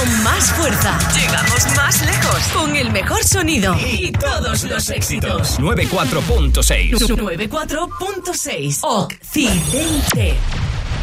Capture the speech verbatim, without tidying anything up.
con más fuerza. Llegamos más lejos con el mejor sonido y todos los éxitos. noventa y cuatro punto seis. noventa y cuatro punto seis. Occidente.